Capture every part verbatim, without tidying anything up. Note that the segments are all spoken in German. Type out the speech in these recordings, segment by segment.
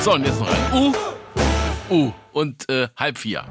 So, und jetzt noch ein U. U. Und äh, halb vier.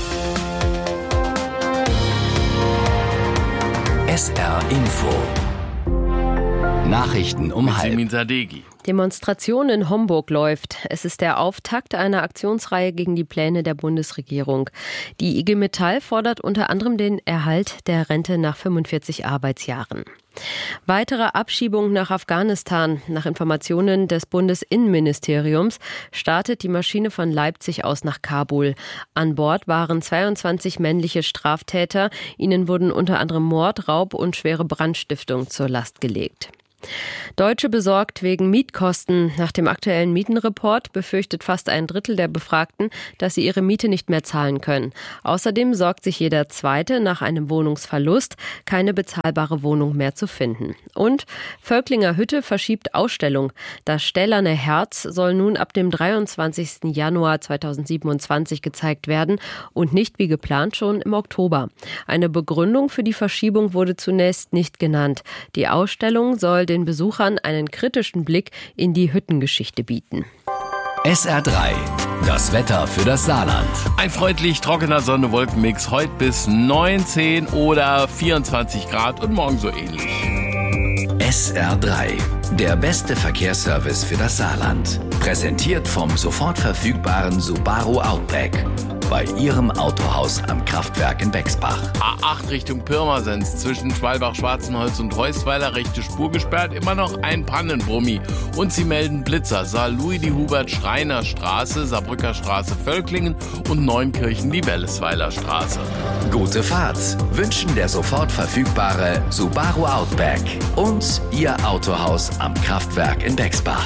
S R Info. Nachrichten um halb. Simin Sadeghi. Demonstration in Homburg läuft. Es ist der Auftakt einer Aktionsreihe gegen die Pläne der Bundesregierung. Die I G Metall fordert unter anderem den Erhalt der Rente nach fünfundvierzig Arbeitsjahren. Weitere Abschiebung nach Afghanistan. Nach Informationen des Bundesinnenministeriums startet die Maschine von Leipzig aus nach Kabul. An Bord waren zweiundzwanzig männliche Straftäter. Ihnen wurden unter anderem Mord, Raub und schwere Brandstiftung zur Last gelegt. Deutsche besorgt wegen Mietkosten. Nach dem aktuellen Mietenreport befürchtet fast ein Drittel der Befragten, dass sie ihre Miete nicht mehr zahlen können. Außerdem sorgt sich jeder Zweite nach einem Wohnungsverlust, keine bezahlbare Wohnung mehr zu finden. Und Völklinger Hütte verschiebt Ausstellung. Das stählerne Herz soll nun ab dem dreiundzwanzigsten Januar zweitausendsiebenundzwanzig gezeigt werden und nicht wie geplant schon im Oktober. Eine Begründung für die Verschiebung wurde zunächst nicht genannt. Die Ausstellung soll den Besuchern einen kritischen Blick in die Hüttengeschichte bieten. S R drei. Das Wetter für das Saarland. Ein freundlich trockener Sonne-Wolken-Mix. Heute bis neunzehn oder vierundzwanzig Grad und morgen so ähnlich. S R drei. Der beste Verkehrsservice für das Saarland. Präsentiert vom sofort verfügbaren Subaru Outback. Bei Ihrem Autohaus am Kraftwerk in Bexbach. A acht Richtung Pirmasens zwischen Schwalbach-Schwarzenholz und Heusweiler, rechte Spur gesperrt, immer noch ein Pannenbrummi. Und sie melden Blitzer, Saar Louis-die-Hubert-Schreiner-Straße, Saarbrücker Straße, Völklingen und Neunkirchen die Wellesweiler Straße. Gute Fahrt wünschen der sofort verfügbare Subaru Outback und Ihr Autohaus am Kraftwerk in Bexbach.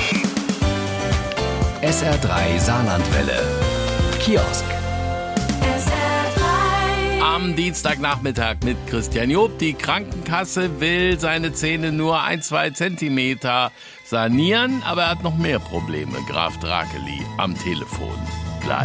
S R drei Saarlandwelle. Kiosk. Am Dienstagnachmittag mit Christian Job. Die Krankenkasse will seine Zähne nur ein, zwei Zentimeter sanieren, aber er hat noch mehr Probleme. Graf Drakeli am Telefon. Gleich.